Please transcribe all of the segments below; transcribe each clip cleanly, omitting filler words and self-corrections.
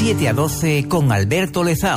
7 a 12 con Alberto Lezao.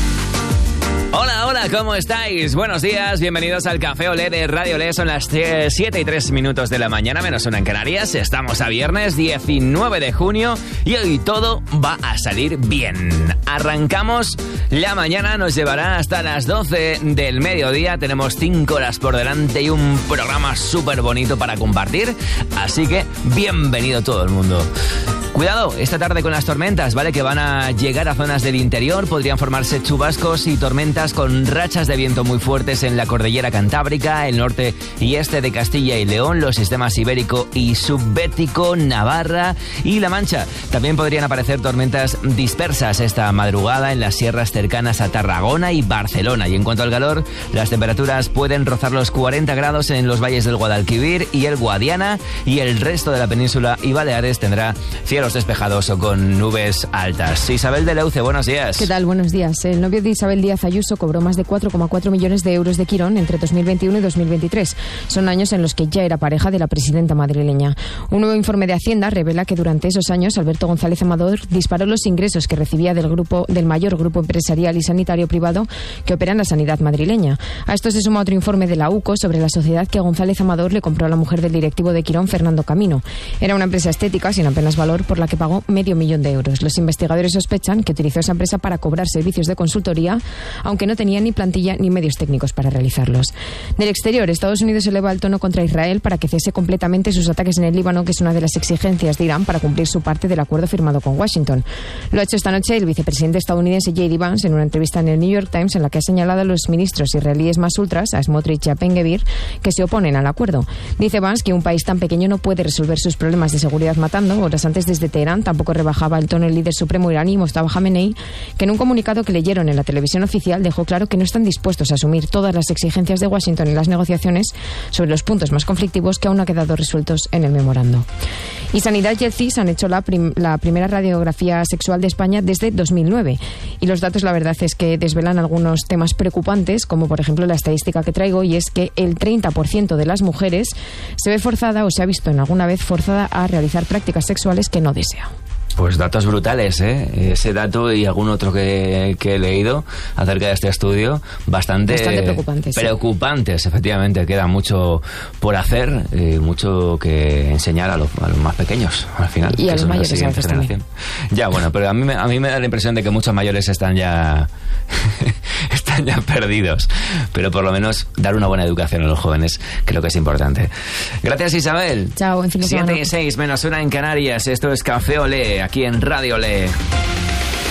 Hola, ¿cómo estáis? Buenos días, bienvenidos al Café Olé de Radio Olé. Son las 7 y 3 minutos de la mañana, menos una en Canarias. Estamos a viernes 19 de junio y hoy todo va a salir bien. Arrancamos, la mañana nos llevará hasta las 12 del mediodía. Tenemos 5 horas por delante y un programa súper bonito para compartir. Así que bienvenido todo el mundo. Cuidado, esta tarde con las tormentas, ¿vale? Que van a llegar a zonas del interior. Podrían formarse chubascos y tormentas con rachas de viento muy fuertes en la cordillera cantábrica, el norte y este de Castilla y León, los sistemas ibérico y subbético, Navarra y La Mancha. También podrían aparecer tormentas dispersas esta madrugada en las sierras cercanas a Tarragona y Barcelona. Y en cuanto al calor, las temperaturas pueden rozar los 40 grados en los valles del Guadalquivir y el Guadiana, y el resto de la península y Baleares tendrá cielos despejados o con nubes altas. Isabel de Leuce, buenos días. ¿Qué tal? Buenos días. El novio de Isabel Díaz Ayuso cobró más de 4,4 millones de euros de Quirón entre 2021 y 2023. Son años en los que ya era pareja de la presidenta madrileña. Un nuevo informe de Hacienda revela que durante esos años Alberto González Amador disparó los ingresos que recibía del mayor grupo empresarial y sanitario privado que opera en la sanidad madrileña. A esto se suma otro informe de la UCO sobre la sociedad que González Amador le compró a la mujer del directivo de Quirón, Fernando Camino. Era una empresa estética sin apenas valor, por la que pagó $500,000 de euros. Los investigadores sospechan que utilizó esa empresa para cobrar servicios de consultoría, aunque no tenía ni plantilla ni medios técnicos para realizarlos. Del exterior, Estados Unidos eleva el tono contra Israel para que cese completamente sus ataques en el Líbano, que es una de las exigencias de Irán para cumplir su parte del acuerdo firmado con Washington. Lo ha hecho esta noche el vicepresidente estadounidense J.D. Vance en una entrevista en el New York Times, en la que ha señalado a los ministros israelíes más ultras, a Smotrich y a Ben-Gvir, que se oponen al acuerdo. Dice Vance que un país tan pequeño no puede resolver sus problemas de seguridad matando. Horas antes, desde Teherán, tampoco rebajaba el tono el líder supremo iraní, Mostafa Khamenei, que en un comunicado que leyeron en la televisión oficial dejó claro que no están dispuestos a asumir todas las exigencias de Washington en las negociaciones sobre los puntos más conflictivos que aún no han quedado resueltos en el memorando. Y Sanidad y el CIS han hecho la primera radiografía sexual de España desde 2009. Y los datos, la verdad, es que desvelan algunos temas preocupantes, como por ejemplo la estadística que traigo, y es que el 30% de las mujeres se ve forzada o se ha visto en alguna vez forzada a realizar prácticas sexuales que no desea. Pues datos brutales, ¿eh? Ese dato y algún otro que he leído acerca de este estudio, bastante preocupantes, sí. Efectivamente, queda mucho por hacer, mucho que enseñar a los más pequeños, al final. Y a los mayores a veces también. Ya, bueno, pero a mí me da la impresión de que muchos mayores están ya perdidos. Pero por lo menos dar una buena educación a los jóvenes creo que es importante. Gracias, Isabel. Chao, en fin de semana. 7 y 6 menos una en Canarias. Esto es Café Olé, aquí en Radio Olé.